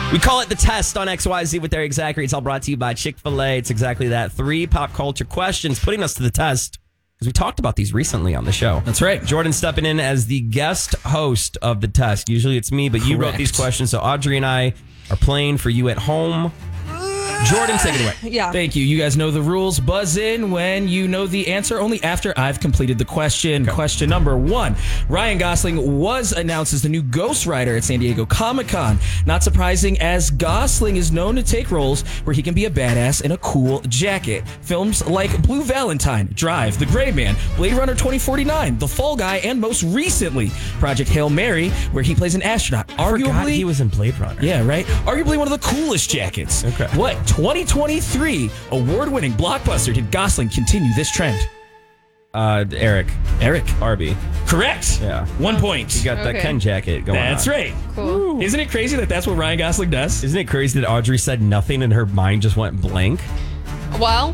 We call it the test on XYZ with Eric Zachary. It's all brought to you by Chick-fil-A. It's exactly that. 3 pop culture questions putting us to the test because we talked about these recently on the show. That's right. Jordan stepping in as the guest host of the test. Usually it's me, but you wrote these questions, so Audrey and I are playing for you at home. Jordan, take it away. Yeah. Thank you. You guys know the rules. Buzz in when you know the answer, only after I've completed the question. Okay. Question number 1. Ryan Gosling was announced as the new Ghost Rider at San Diego Comic-Con. Not surprising, as Gosling is known to take roles where he can be a badass in a cool jacket. Films like Blue Valentine, Drive, The Gray Man, Blade Runner 2049, The Fall Guy, and most recently, Project Hail Mary, where he plays an astronaut. I forgot he was in Blade Runner. Yeah, right? Arguably one of the coolest jackets. Okay. What 2023 award-winning blockbuster did Gosling continue this trend? Eric. Arby. Correct. Yeah. 1 point. You got that Ken jacket going on. That's right. Cool. Isn't it crazy that that's what Ryan Gosling does? Isn't it crazy that Audrey said nothing and her mind just went blank? Well,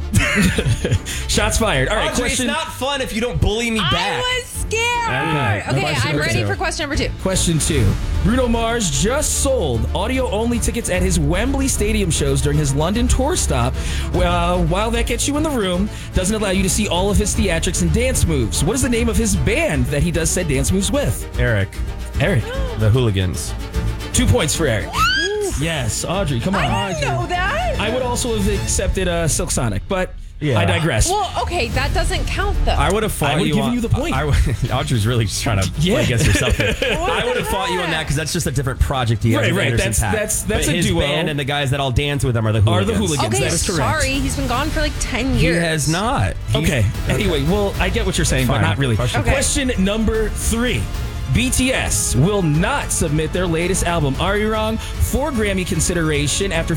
Shots fired. All right, Audrey, question. it's not fun if you don't bully me back. I was scared. Okay. Okay, I'm ready for question number 2. Question 2. Bruno Mars just sold audio-only tickets at his Wembley Stadium shows during his London tour stop. While that gets you in the room, doesn't allow you to see all of his theatrics and dance moves. What is the name of his band that he does said dance moves with? Eric. The Hooligans. 2 points for Eric. Yes, Audrey, come on. I didn't know that. I would also have accepted Silk Sonic, but Yeah. I digress. Well, okay, that doesn't count though. I would have fought you given on... you the point. Audrey's really just trying to play against herself here. I would have fought you on that because that's just a different project he has with Anderson .Paak. That's but a his duo. band and the guys that all dance with him are the Hooligans. Okay, that is correct. sorry, he's been gone for like 10 He years. has not. Okay. Anyway, well, I get what you're saying, Fine. but not really. Question Question number 3. BTS will not submit their latest album, Are You Wrong, for Grammy consideration after